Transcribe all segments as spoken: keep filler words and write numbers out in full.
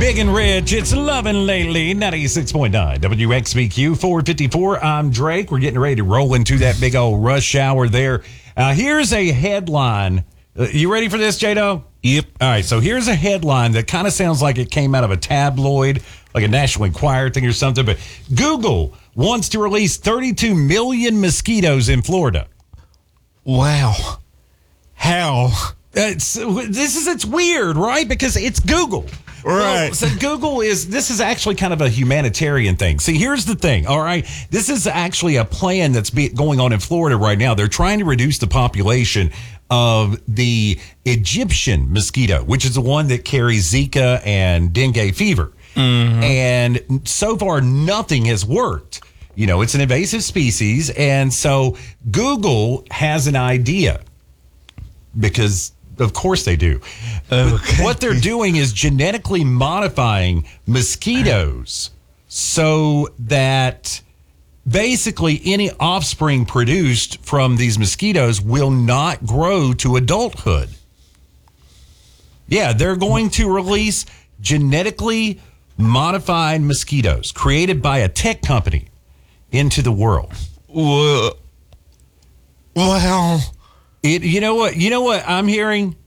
Big and Rich, it's Lovin' Lately, ninety-six point nine W X B Q, four fifty-four. I'm Drake. We're getting ready to roll into that big old rush hour there. Uh, here's a headline. Uh, you ready for this, J-Do? Yep. All right, so here's a headline that kind of sounds like it came out of a tabloid, like a National Enquirer thing or something, but Google wants to release thirty-two million mosquitoes in Florida. Wow. How? It's, this is, it's weird, right? Because it's Google. Right. Well, so Google is, this is actually kind of a humanitarian thing. See, here's the thing, all right? This is actually a plan that's be, going on in Florida right now. They're trying to reduce the population of the Egyptian mosquito, which is the one that carries Zika and dengue fever. Mm-hmm. And so far, nothing has worked. You know, it's an invasive species. And so Google has an idea because, of course, they do. Okay. What they're doing is genetically modifying mosquitoes so that basically any offspring produced from these mosquitoes will not grow to adulthood. Yeah, they're going to release genetically modified mosquitoes created by a tech company into the world. Well, well it, you know what? You know what I'm hearing?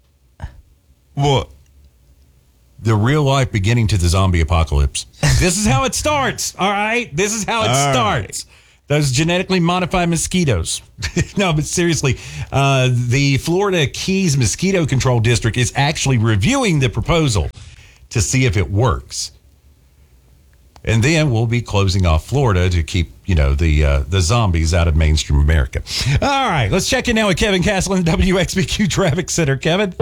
What? The real life beginning to the zombie apocalypse. This is how it starts, all right? This is how it all starts. Right. Those genetically modified mosquitoes. No, but seriously, uh, the Florida Keys Mosquito Control District is actually reviewing the proposal to see if it works. And then we'll be closing off Florida to keep, you know, the uh, the zombies out of mainstream America. All right, let's check in now with Kevin Castle in the W X B Q Traffic Center. Kevin?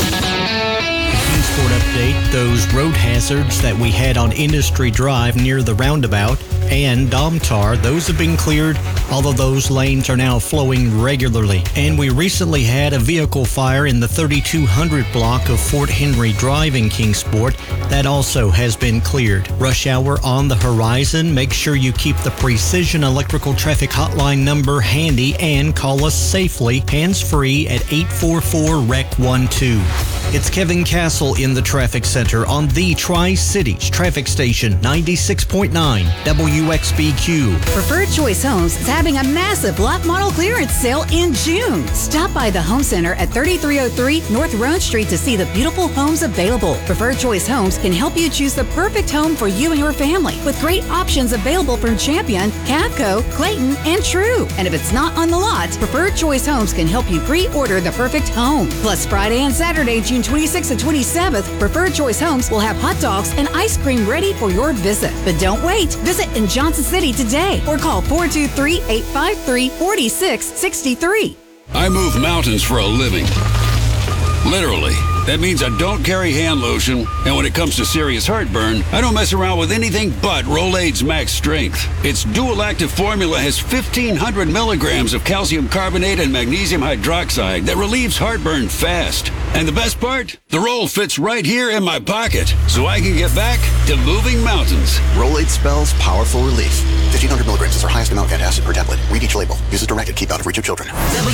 Transport update, those road hazards that we had on Industry Drive near the roundabout and Domtar, those have been cleared, although those lanes are now flowing regularly. And we recently had a vehicle fire in the thirty-two hundred block of Fort Henry Drive in Kingsport. That also has been cleared. Rush hour on the horizon. Make sure you keep the Precision Electrical Traffic Hotline number handy and call us safely, hands-free at eight four four R E C one two. It's Kevin Castle in the Traffic Center on the Tri-Cities Traffic Station ninety-six point nine W X B Q. Preferred Choice Homes is having a massive lot model clearance sale in June. Stop by the Home Center at thirty-three oh three North Roan Street to see the beautiful homes available. Preferred Choice Homes can help you choose the perfect home for you and your family with great options available from Champion, Cavco, Clayton, and True. And if it's not on the lot, Preferred Choice Homes can help you pre-order the perfect home. Plus, Friday and Saturday, June twenty-sixth and twenty-seventh, Preferred Choice Homes will have hot dogs and ice cream ready for your visit. But don't wait. Visit in Johnson City today or call four two three, eight five three, four six six three. I move mountains for a living. Literally. That means I don't carry hand lotion, and when it comes to serious heartburn, I don't mess around with anything but Rolaids Max Strength. Its dual-active formula has fifteen hundred milligrams of calcium carbonate and magnesium hydroxide that relieves heartburn fast. And the best part? The roll fits right here in my pocket, so I can get back to moving mountains. Rolaids spells powerful relief. fifteen hundred milligrams is our highest amount of antacid per tablet. Read each label. Use as directed. Keep out of reach of children.